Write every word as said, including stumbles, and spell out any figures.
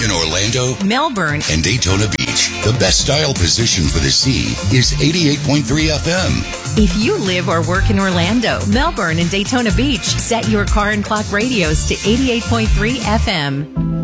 in Orlando, Melbourne, and Daytona Beach, the best style position for the sea is eighty-eight point three F M. If you live or work in Orlando, Melbourne, and Daytona Beach, set your car and clock radios to eighty-eight point three F M.